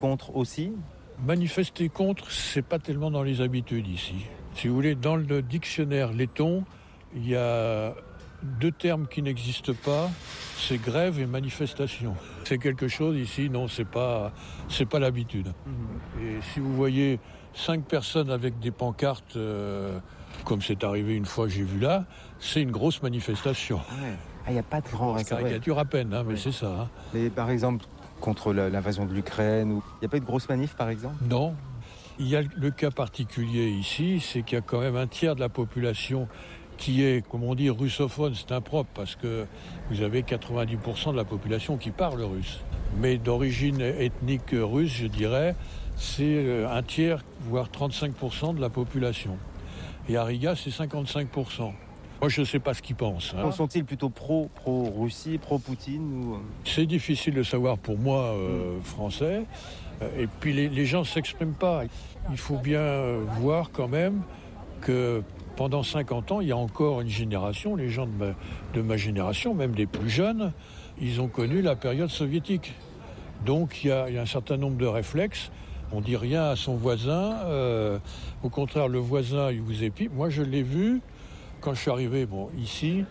Contre aussi? Manifester contre, c'est pas tellement dans les habitudes ici. Si vous voulez, dans le dictionnaire letton, il y a 2 termes qui n'existent pas, c'est grève et manifestation. C'est quelque chose ici, non, c'est pas l'habitude. Et si vous voyez 5 personnes avec des pancartes, comme c'est arrivé une fois que j'ai vu là, c'est une grosse manifestation. Ouais. Ah, il n'y a pas de grand... Je caricature à peine, mais oui. c'est ça. Hein. Mais par exemple, contre l'invasion de l'Ukraine, il n'y a pas eu de grosse manif par exemple? Non. Il y a le cas particulier ici, c'est qu'il y a quand même un tiers de la population qui est, comme on dit, russophone. C'est impropre parce que vous avez 90% de la population qui parle russe. Mais d'origine ethnique russe, je dirais, c'est un tiers, voire 35% de la population. Et à Riga, c'est 55%. Moi, je ne sais pas ce qu'ils pensent. Hein. Sont-ils plutôt pro-Russie, pro-Poutine ou... C'est difficile de savoir pour moi, français. Et puis les gens ne s'expriment pas. Il faut bien voir quand même que pendant 50 ans, il y a encore une génération, les gens de ma génération, même les plus jeunes, ils ont connu la période soviétique. Donc il y a un certain nombre de réflexes. On ne dit rien à son voisin. Au contraire, le voisin, il vous épie. Moi, je l'ai vu quand je suis arrivé ici.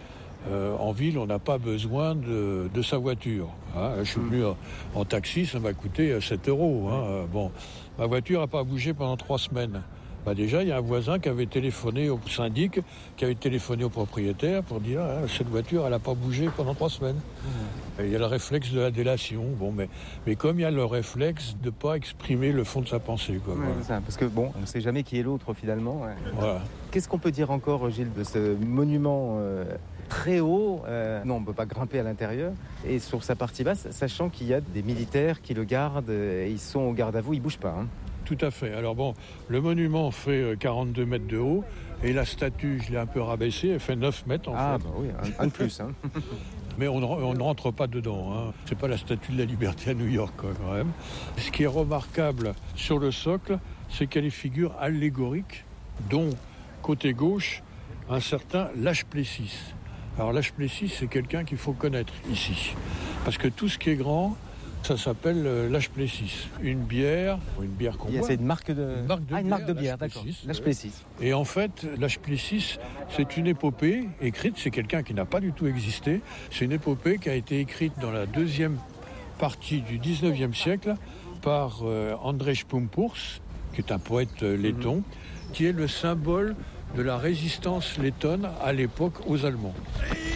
En ville, on n'a pas besoin de sa voiture. Hein. Je suis venu en taxi, ça m'a coûté 7 €. Hein. Ma voiture n'a pas bougé pendant 3 semaines. Déjà, il y a un voisin qui avait téléphoné au syndic, qui avait téléphoné au propriétaire pour dire cette voiture, elle n'a pas bougé pendant 3 semaines. Et il y a le réflexe de la délation. Mais comme il y a le réflexe de ne pas exprimer le fond de sa pensée. Quoi. Ouais, c'est ça, parce que on ne sait jamais qui est l'autre finalement. Ouais. Voilà. Qu'est-ce qu'on peut dire encore, Gilles, de ce monument très haut? Non, on ne peut pas grimper à l'intérieur. Et sur sa partie basse, sachant qu'il y a des militaires qui le gardent, et ils sont au garde à vous, ils ne bougent pas. Hein. Tout à fait. Alors le monument fait 42 mètres de haut et la statue, je l'ai un peu rabaissée, elle fait 9 mètres en fait. Ah oui, un de plus. Hein. Mais on ne rentre pas dedans. Hein. C'est pas la statue de la liberté à New York quand même. Ce qui est remarquable sur le socle, c'est qu'elle est figure allégorique, dont côté gauche, un certain Lâche Plessis. Alors Lâche Plessis, c'est quelqu'un qu'il faut connaître ici. Parce que tout ce qui est grand, ça s'appelle Lâche Plessis. Une bière qu'on boit. C'est une marque de bière, d'accord. Lâche Plessis. Et en fait, Lâche Plessis, c'est une épopée écrite, c'est quelqu'un qui n'a pas du tout existé. C'est une épopée qui a été écrite dans la deuxième partie du 19e siècle par Andrzej Pumpurs, qui est un poète letton, qui est le symbole de la résistance lettonne à l'époque aux Allemands.